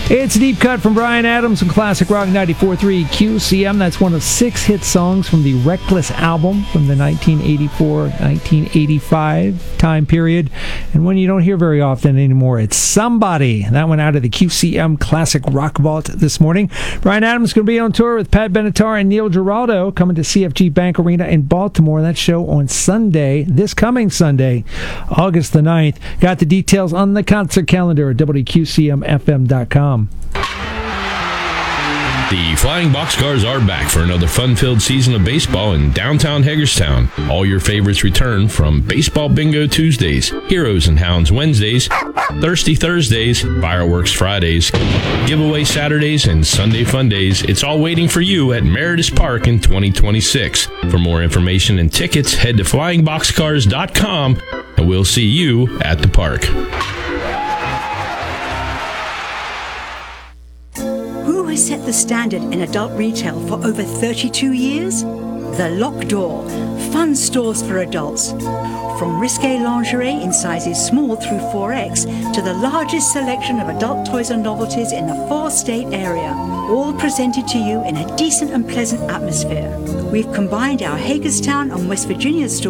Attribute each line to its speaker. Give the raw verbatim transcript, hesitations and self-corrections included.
Speaker 1: It's a deep cut from Bryan Adams and Classic Rock ninety-four point three Q C M. That's one of six hit songs from the Reckless album from the nineteen eighty-four nineteen eighty-five time period. And one you don't hear very often anymore, it's Somebody. That went out of the Q C M Classic Rock Vault this morning. Bryan Adams is going to be on tour with Pat Benatar and Neil Giraldo, coming to C F G Bank Arena in Baltimore. That show on Sunday, this coming Sunday, August the ninth. Got the details on the concert calendar at W Q C M F M dot com.
Speaker 2: The Flying Boxcars are back for another fun-filled season of baseball in downtown Hagerstown. All your favorites return, from Baseball Bingo Tuesdays, Heroes and Hounds Wednesdays, Thirsty Thursdays, Fireworks Fridays, Giveaway Saturdays, and Sunday Fun Days. It's all waiting for you at Meredith Park in twenty twenty-six. For more information and tickets, head to flying boxcars dot com, and we'll see you at the park.
Speaker 3: Who has set the standard in adult retail for over thirty-two years? The Locked Door, fun stores for adults. From risque lingerie in sizes small through four X to the largest selection of adult toys and novelties in the four-state area, all presented to you in a decent and pleasant atmosphere. We've combined our Hagerstown and West Virginia stores